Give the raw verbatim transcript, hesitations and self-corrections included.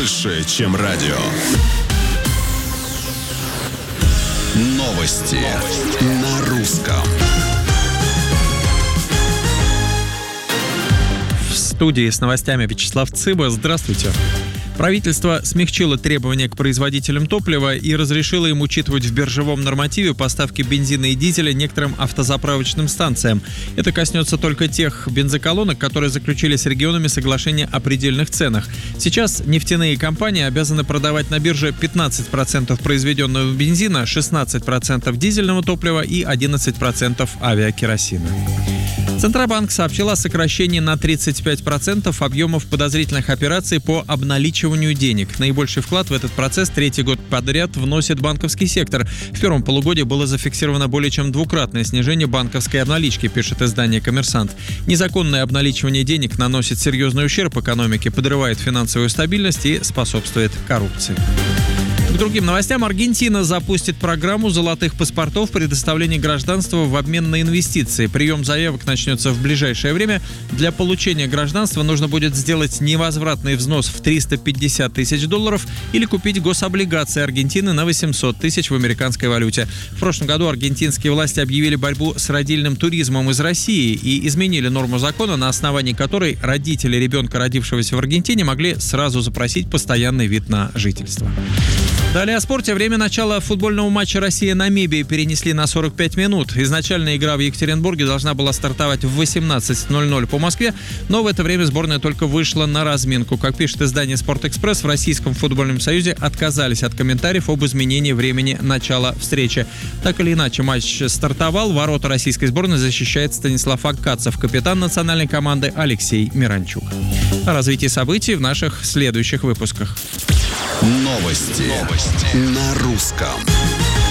больше, чем радио. Новости, Новости. На русском. В студии с новостями Вячеслав Цыба. Здравствуйте. Правительство смягчило требования к производителям топлива и разрешило им учитывать в биржевом нормативе поставки бензина и дизеля некоторым автозаправочным станциям. Это коснется только тех бензоколонок, которые заключили с регионами соглашение о предельных ценах. Сейчас нефтяные компании обязаны продавать на бирже пятнадцать процентов произведенного бензина, шестнадцать процентов дизельного топлива и одиннадцать процентов авиакеросина. Центробанк сообщил о сокращении на тридцать пять процентов объемов подозрительных операций по обналичиванию денег. Наибольший вклад в этот процесс третий год подряд вносит банковский сектор. В первом полугодии было зафиксировано более чем двукратное снижение банковской обналички, пишет издание «Коммерсант». Незаконное обналичивание денег наносит серьезный ущерб экономике, подрывает финансовую стабильность и способствует коррупции. К другим новостям. Аргентина запустит программу золотых паспортов предоставления гражданства в обмен на инвестиции. Прием заявок начнется в ближайшее время. Для получения гражданства нужно будет сделать невозвратный взнос в триста пятьдесят тысяч долларов или купить гособлигации Аргентины на восемьсот тысяч в американской валюте. В прошлом году аргентинские власти объявили борьбу с родильным туризмом из России и изменили норму закона, на основании которой родители ребенка, родившегося в Аргентине, могли сразу запросить постоянный вид на жительство. Далее о спорте. Время начала футбольного матча Россия-Намибия перенесли на сорок пять минут. Изначально игра в Екатеринбурге должна была стартовать в восемнадцать ноль ноль по Москве, но в это время сборная только вышла на разминку. Как пишет издание «Спортэкспресс», в Российском футбольном союзе отказались от комментариев об изменении времени начала встречи. Так или иначе, матч стартовал. Ворота российской сборной защищает Станислав Аккацев, капитан национальной команды Алексей Миранчук. О развитии событий в наших следующих выпусках. Новости, Новости. На русском.